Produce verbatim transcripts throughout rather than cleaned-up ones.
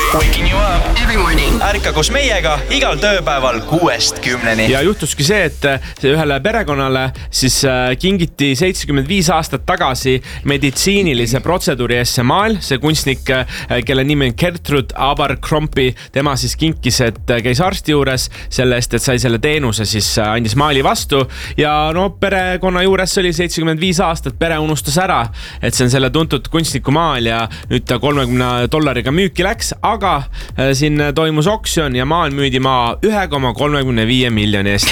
Waking you up every morning. Ärka koos meiega igal tööpäeval kuuest kümneni. Ja juhtuski see, et ühele perekonnale siis kingiti seitsekümmend viis aastat tagasi meditsiinilise protseduuri S M A-l. See kunstnik, kelle nimi on Gertrude Abercrombie, tema siis kinkis, et käis arsti juures selle eest, et sai selle teenuse, siis andis maali vastu. Ja no perekonna juures oli seitsekümmend viis aastat, pere unustas ära, et see on selle tuntud kunstniku maal ja nüüd ta kolmekümne dollariga müüki läks, aga siin toimus oksjon ja maal müüdi maa üks koma kolmekümne viie miljoni eest.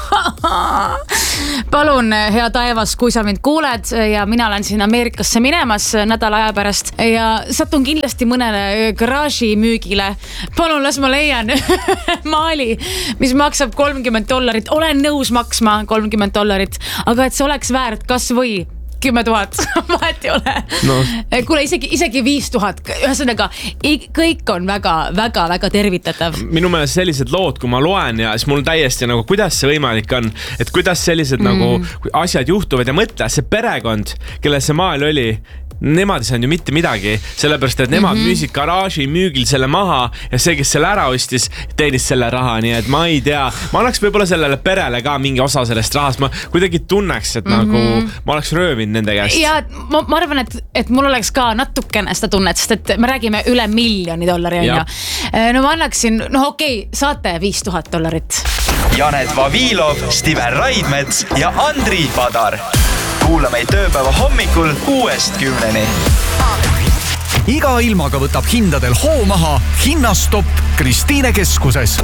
Palun, hea taevas, kui sa mind kuuled ja mina olen siin Ameerikasse minemas nädala aja pärast ja satun kindlasti mõnele garaaži müügile. Palun, las ma leian maali, mis maksab kolmkümmend dollarit. Olen nõus maksma kolmkümmend dollarit, aga et see oleks väärt kas või kümme tuhat, vahet ei ole. No. Kuule, isegi, isegi viis tuhat. Ühesõnaga, kõik on väga, väga, väga tervitatav. Minu meelest sellised lood, kui ma loen ja siis mul täiesti nagu, kuidas see võimalik on, et kuidas sellised mm. nagu asjad juhtuvad ja mõtle, see perekond, kelle see maal oli, nemad ei saanud ju mitte midagi, sellepärast, et nemad mm-hmm. müüsid garaaži müügil selle maha ja see, kes selle ära ostis, teenis selle raha, nii et ma ei tea. Ma annaks võib-olla sellele perele ka mingi osa sellest rahast. Ma kuidagi tunneks, et mm-hmm. nagu ma oleks röövinud nende käest. Ja ma, ma arvan, et, et mul oleks ka natukene seda tunnet, sest et me räägime üle miljoni dollari. No ma annaksin, no okei, saate viis tuhat dollarit. Janet Vavilov, Steven Raidmets ja Andri Padar. Kuula meid tööpäeva hommikul kuuest kümneni. Iga ilmaga võtab hindadel hoo maha Hinnastopp Kristiine keskuses.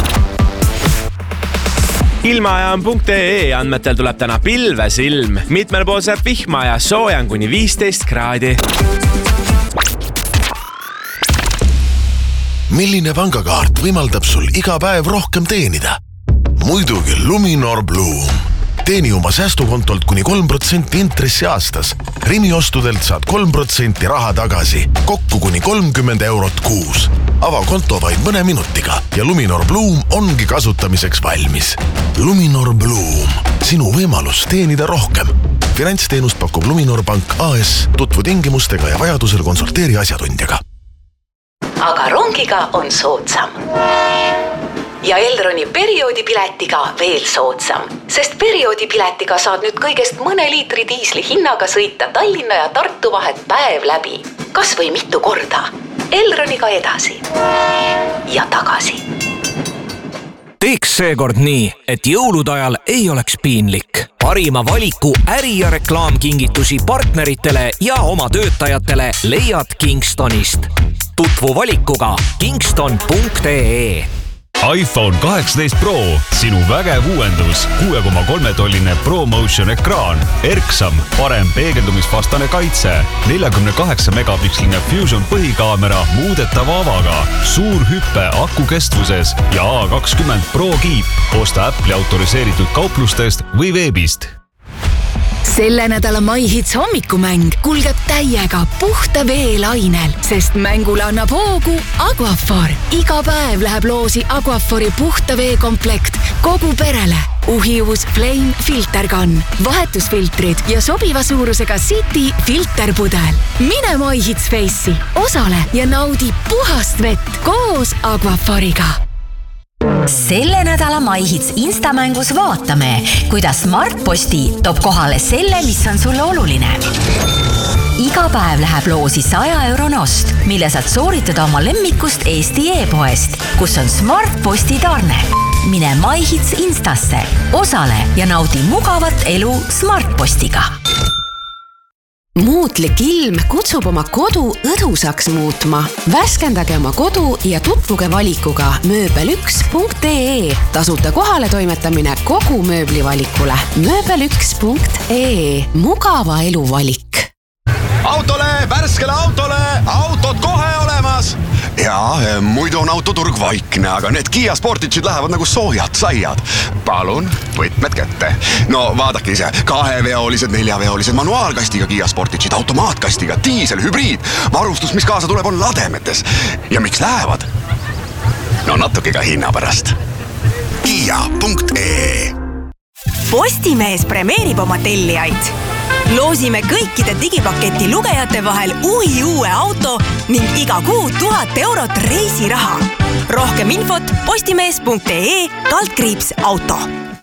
Ilmaajam punkt ee andmetel tuleb täna pilves ilm. Mitmel pool saab vihma ja soojan kuni viisteist kraadi. Milline pangakaart võimaldab sul iga päev rohkem teenida? Muidugi Luminor Bloom. Teeni oma säästukontolt kuni kolm protsenti intressi aastas. Rimi ostudelt saad kolm protsenti raha tagasi. Kokku kuni kolmkümmend eurot kuus. Ava konto vaid mõne minutiga ja Luminor Bloom ongi kasutamiseks valmis. Luminor Bloom. Sinu võimalus teenida rohkem. Finantsteenust pakub Luminor Pank A S. Tutvu tingimustega ja vajadusel konsulteeri asjatundjaga. Aga rongiga on soodsam. Ja Elroni perioodipiletiga veel soodsam, sest perioodipiletiga saad nüüd kõigest mõne liitri diisli hinnaga sõita Tallinna ja Tartu vahet päev läbi. Kas või mitu korda. Elroniga edasi ja tagasi. Teeks seekord nii, et jõulude ajal ei oleks piinlik. Parima valiku äri- ja reklaamkingitusi partneritele ja oma töötajatele leiad Kingstonist. Tutvu valikuga kingston punkt ee. iPhone kaheksateist Pro, sinu vägev uuendus, kuue koma kolme tolline ProMotion ekraan, erksam, parem peegeldumisvastane kaitse, nelikümmend kaheksa megapiksline Fusion põhikaamera muudetava avaga, suur hüppe aku kestvuses ja A kakskümmend Pro kiip. Osta Apple'i autoriseeritud kauplustest või veebist. Selle nädala MyHits hommikumäng kulgeb täiega puhta veelainel, sest mängule annab hoogu Aquaphor. Iga päev läheb loosi Aquaphori puhta veekomplekt kogu perele. Uhius Flame filtergun, vahetusfiltrid ja sobiva suurusega City filterpudel. Mine MyHits Face'i, osale ja naudi puhast vett koos Aquaphoriga. Selle nädala MyHits Instamängus vaatame, kuidas Smartposti toob kohale selle, mis on sulle oluline. Iga päev läheb loosi saja eurone ost, mille saad sooritada oma lemmikust Eesti e-poest, kus on Smartposti tarne. Mine MyHits Instasse, osale ja naudi mugavat elu Smartpostiga. Muutlik ilm kutsub oma kodu õdusaks muutma. Värskendage oma kodu ja tutvuge valikuga mööbel üks punkt ee. Tasuta kohale toimetamine kogu mööblivalikule. mööbel üks punkt ee. Mugava elu valik. Autole, värskele autole, autod kohe olemas. Ja, muidu on autoturg vaikne, aga need Kia Sportage'id lähevad nagu soojad saiad. Palun, võtmed kätte. No vaadake ise, kaheveolised, neljaveolised, manuaalkastiga Kia Sportage'id, automaatkastiga, diisel, hübriid. Varustus, mis kaasa tuleb, on lademetes. Ja miks lähevad? No natuke ka hinna pärast. Kia punkt ee. Postimees premeerib oma tellijaid. loosime kõikide digipaketi lugejate vahel uhi uue auto ning iga kuu tuhat eurot reisiraha. Rohkem infot postimees punkt ee kaldkriips auto.